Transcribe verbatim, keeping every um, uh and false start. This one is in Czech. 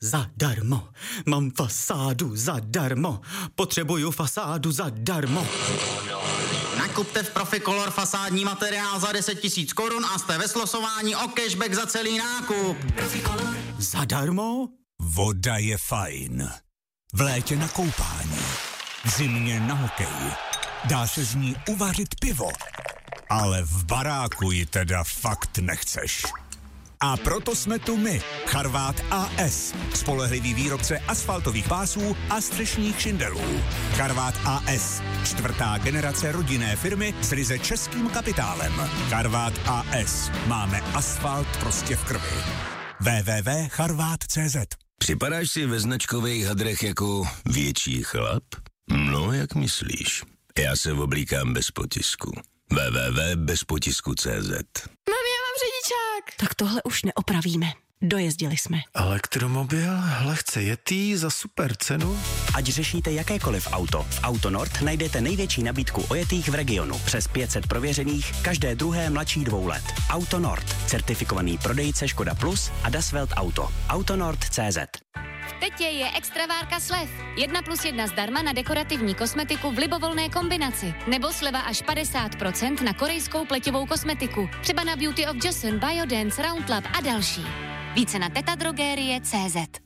zadarmo. Mám fasádu zadarmo. Potřebuju fasádu zadarmo. Nakupte v Proficolor fasádní materiál za deset tisíc korun a jste ve slosování o cashback za celý nákup. Proficolor. Zadarmo? Voda je fajn. V létě na koupání. V zimě na hokej. Dá se z ní uvařit pivo. Ale v baráku ji teda fakt nechceš. A proto jsme tu my, Charvát A S, spolehlivý výrobce asfaltových pásů a střešních šindelů. Charvát A S, čtvrtá generace rodinné firmy s ryze českým kapitálem. Charvát A S, máme asfalt prostě v krvi. w w w tečka charvát tečka cé zet. Připadáš si ve značkových hadrech jako větší chlap? No, jak myslíš? Já se oblíkám bez potisku. w w w tečka bez potisku tečka cé zet. Mami, já mám řidičák. Tak tohle už neopravíme. Dojezdili jsme. Elektromobil, lehce jetý za super cenu. Ať řešíte jakékoliv auto, v Autonord najdete největší nabídku ojetých v regionu. Přes pět set prověřených, každé druhé mladší dvou let. Autonord, certifikovaný prodejce Škoda Plus a Dasvelt Auto. Autonord tečka cé zet. V Tetě je extra várka slev. Jedna plus jedna zdarma na dekorativní kosmetiku v libovolné kombinaci. Nebo sleva až padesát procent na korejskou pleťovou kosmetiku. Třeba na Beauty of Joseon, Biodance, Roundlab a další. Více na tetadrogerie tečka cé zet.